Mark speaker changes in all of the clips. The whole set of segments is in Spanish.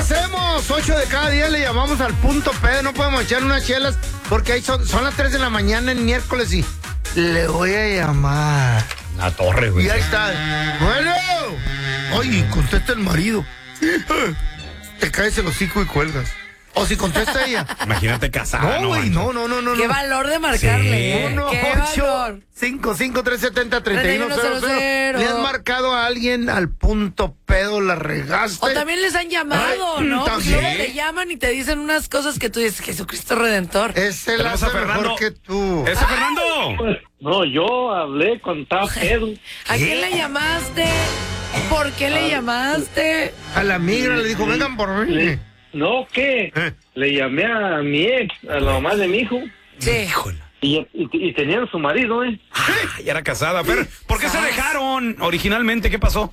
Speaker 1: hacemos? 8 de cada día le llamamos al punto P. No podemos echar unas chelas porque ahí son las 3 de la mañana en miércoles y le voy a llamar.
Speaker 2: La torre, güey.
Speaker 1: Y ahí está. Bueno. Ay, contesta el marido. Te caes el hocico y cuelgas. O si contesta ella.
Speaker 2: Imagínate casada.
Speaker 1: No, güey, no.
Speaker 3: Qué valor de marcarle.
Speaker 2: Sí.
Speaker 1: 1
Speaker 3: Qué
Speaker 1: 8
Speaker 3: valor.
Speaker 1: 55 370 3100.
Speaker 3: 3100.
Speaker 1: ¿Le has marcado a alguien al punto pedo, la regaste?
Speaker 3: O también les han llamado,
Speaker 1: Ay,
Speaker 3: ¿no? Pues
Speaker 1: también.
Speaker 3: luego te llaman y te dicen unas cosas que tú dices, Jesucristo Redentor.
Speaker 1: Ese la
Speaker 2: Tenemos a
Speaker 1: hace mejor
Speaker 2: Fernando.
Speaker 1: que tú.
Speaker 2: ¡Ese Fernando!
Speaker 4: No, yo hablé con tal pedo.
Speaker 3: ¿A quién le llamaste? ¿Por qué le llamaste?
Speaker 1: A la migra le dijo, vengan por mí.
Speaker 4: No, ¿qué? Le llamé a mi ex, a la mamá de mi hijo,
Speaker 3: Sí.
Speaker 2: Híjole.
Speaker 4: y tenían a su marido,
Speaker 2: Ya era casada. Pero, ¿por qué se dejaron originalmente? ¿Qué pasó?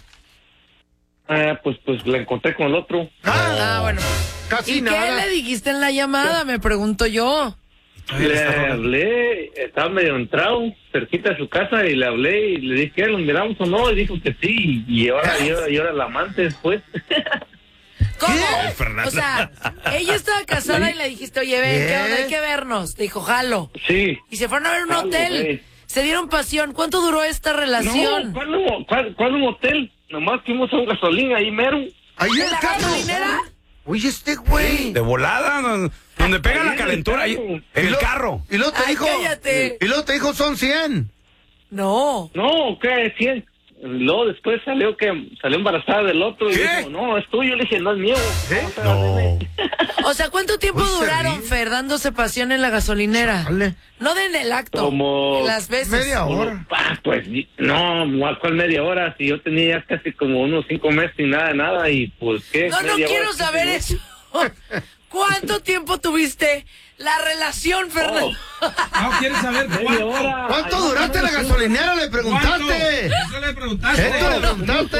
Speaker 4: Pues la encontré con el otro.
Speaker 3: Ah, bueno.
Speaker 1: Casi
Speaker 3: ¿Y
Speaker 1: nada.
Speaker 3: qué le dijiste en la llamada? Me pregunto yo.
Speaker 4: Le hablé, estaba medio entrado, cerquita de su casa, y le hablé y le dije, ¿nos miramos o no? Y dijo que sí, y ahora la amante después.
Speaker 3: ¿Cómo?
Speaker 2: Ay, Fernanda.
Speaker 3: O sea, ella estaba casada y le dijiste, oye, ven, ¿qué onda? Hay que vernos. Te dijo, jalo.
Speaker 4: Sí.
Speaker 3: Y se fueron a ver un
Speaker 4: Jalo,
Speaker 3: hotel.
Speaker 4: güey.
Speaker 3: Se dieron pasión. ¿Cuánto duró esta relación?
Speaker 4: No, ¿cuál un hotel? Nomás fuimos a un gasolina ahí mero.
Speaker 1: Ahí
Speaker 3: ¿En
Speaker 1: el
Speaker 3: la
Speaker 1: carro.
Speaker 3: gasolinera?
Speaker 1: Oye, este güey.
Speaker 2: De volada, donde pega
Speaker 4: Ahí
Speaker 2: la
Speaker 4: en
Speaker 2: calentura, ahí,
Speaker 4: el
Speaker 2: en el carro.
Speaker 1: Y luego te
Speaker 3: Ay,
Speaker 1: dijo.
Speaker 3: cállate.
Speaker 1: Y luego te dijo, son 100.
Speaker 3: No.
Speaker 4: No, ¿qué? 100. Luego después salió embarazada del otro y
Speaker 2: ¿Qué?
Speaker 4: dijo, no, es tuyo. Le dije, no es mío.
Speaker 2: No.
Speaker 3: O sea, ¿cuánto tiempo
Speaker 1: Uy, se
Speaker 3: duraron,
Speaker 1: ríe.
Speaker 3: Fer, dándose pasión en la gasolinera?
Speaker 1: Chale.
Speaker 3: No en el acto.
Speaker 4: Como
Speaker 3: en las veces.
Speaker 1: Media hora.
Speaker 4: Pues no, ¿cuál media hora? Si yo tenía ya casi como unos 5 meses sin nada, y pues, ¿qué?
Speaker 3: No
Speaker 4: Media
Speaker 3: quiero
Speaker 4: hora,
Speaker 3: saber eso. ¿Cuánto tiempo tuviste la relación, Fernando?
Speaker 5: No, ¿quieres saber
Speaker 4: Media
Speaker 5: cuánto?
Speaker 4: hora.
Speaker 1: ¿Cuánto
Speaker 4: Ay,
Speaker 1: duraste en la gasolinera? Le preguntaste.
Speaker 5: Eso le preguntaste.
Speaker 1: Esto le preguntaste.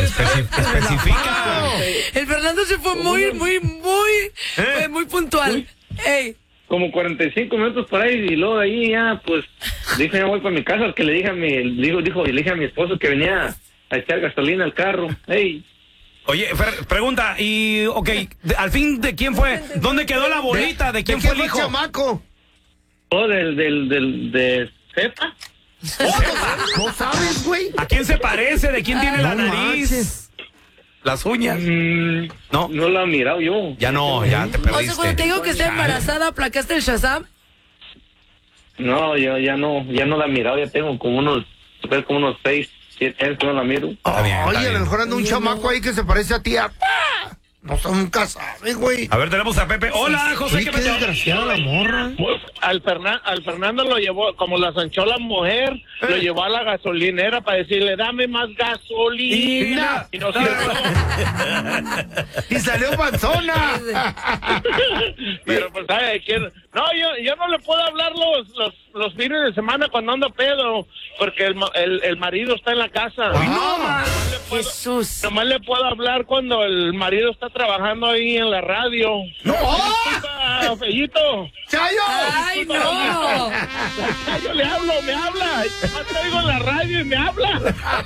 Speaker 2: Especifica.
Speaker 3: El Fernando se fue muy puntual. Ey,
Speaker 4: Como 45 minutos por ahí, y luego ahí ya, pues, dije, ya voy para mi casa, que le dije a mi esposo que venía a echar gasolina al carro. Hey,
Speaker 2: Oye, Fer, pregunta, y, al fin, ¿de quién fue? ¿Dónde quedó la bolita? ¿De quién fue el hijo?
Speaker 1: Chamaco?
Speaker 4: de Cepa.
Speaker 1: ¿No sabes, güey?
Speaker 2: ¿A quién se parece? ¿De quién tiene la
Speaker 1: No
Speaker 2: nariz?
Speaker 1: manches.
Speaker 2: Las uñas. No.
Speaker 4: No la he mirado yo.
Speaker 2: Ya no, ya te
Speaker 3: o
Speaker 2: perdiste.
Speaker 3: sea, cuando te digo que está embarazada, ¿aplacaste el Shazam?
Speaker 4: No, yo ya no la he mirado, ya tengo como unos 6, 7 años que no la miro.
Speaker 2: Está bien, está
Speaker 1: Oye, a
Speaker 2: bien.
Speaker 1: lo mejor anda un chamaco ahí que se parece a ti. No son un casado, güey.
Speaker 2: A ver, tenemos a Pepe. Hola, José,
Speaker 1: Oye,
Speaker 2: ¿qué
Speaker 1: qué
Speaker 2: pasó?
Speaker 1: desgraciada la morra.
Speaker 6: Al Fernando lo llevó, como la sanchó la mujer, lo llevó a la gasolinera para decirle, dame más gasolina. Y no se
Speaker 1: Y salió panzona.
Speaker 6: Pero pues, ¿sabe quién? No, yo no le puedo hablar los fines de semana cuando ando pedo, porque el marido está en la casa.
Speaker 3: Jesús.
Speaker 6: Nomás le puedo hablar cuando el marido está trabajando ahí en la radio.
Speaker 1: ¡No!
Speaker 6: Disculpa, Fellito.
Speaker 1: ¡Chayo!
Speaker 3: ¡Ay, no!
Speaker 6: Yo le hablo, me habla. Nomás te oigo en la radio y me habla.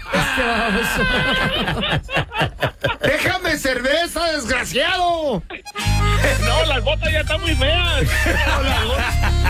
Speaker 1: ¡Déjame cerveza, desgraciado!
Speaker 6: No, las botas ya están muy feas.